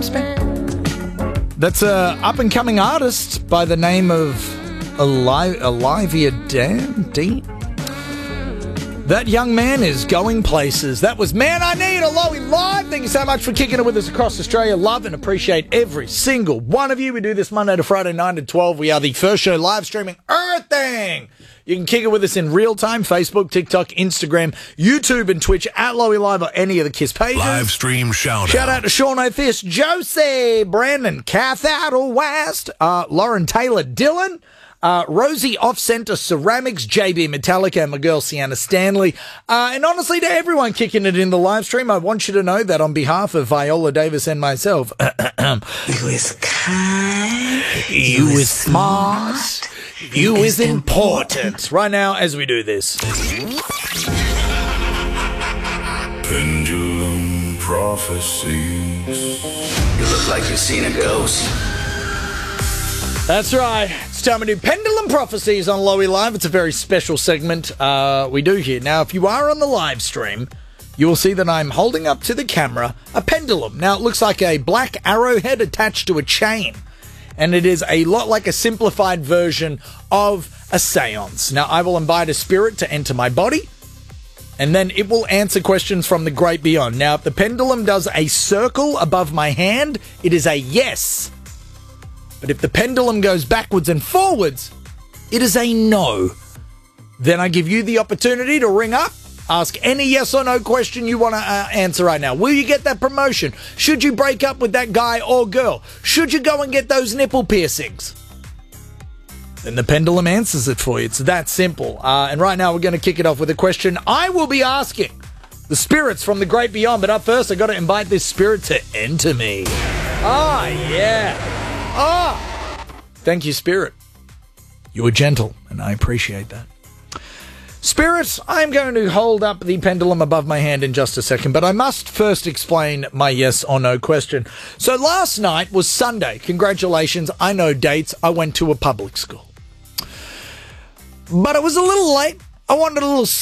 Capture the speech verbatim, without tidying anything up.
Lifespan. That's a up-and-coming artist by the name of Oli- Olivia Dandy. That young man is going places. That was Man I Need, a Lowy Live. Thank you so much for kicking it with us across Australia. Love and appreciate every single one of you. We do this Monday to Friday, nine to twelve. We are the first show live streaming Earthing. You can kick it with us in real time, Facebook, TikTok, Instagram, YouTube, and Twitch at Lowy Live or any of the KISS pages. Live stream shout out. Shout out to Sean O'Fist, Josie, Brandon, Kath Adel West, uh, Lauren Taylor, Dylan, Uh, Rosie Off-Center Ceramics, J B Metallica, and my girl Sienna Stanley. Uh, and honestly, to everyone kicking it in the live stream, I want you to know that on behalf of Viola Davis and myself, you is kind, you is smart, you is important. Right now, as we do this. Pendulum prophecies. You look like you've seen a ghost. That's right. It's time to do Pendulum Prophecies on Lowy Live. It's a very special segment uh, we do here. Now, if you are on the live stream, you will see that I'm holding up to the camera a pendulum. Now, it looks like a black arrowhead attached to a chain. And it is a lot like a simplified version of a seance. Now, I will invite a spirit to enter my body, and then it will answer questions from the great beyond. Now, if the pendulum does a circle above my hand, it is a yes. But if the pendulum goes backwards and forwards, it is a no. Then I give you the opportunity to ring up, ask any yes or no question you want to uh, answer right now. Will you get that promotion? Should you break up with that guy or girl? Should you go and get those nipple piercings? Then the pendulum answers it for you. It's that simple. Uh, and right now we're going to kick it off with a question I will be asking the spirits from the great beyond. But up first, I got to invite this spirit to enter me. Ah, yeah. Ah! Thank you, Spirit. You were gentle, and I appreciate that. Spirit, I'm going to hold up the pendulum above my hand in just a second, but I must first explain my yes or no question. So last night was Sunday. Congratulations, I know dates. I went to a public school. But it was a little late. I wanted a little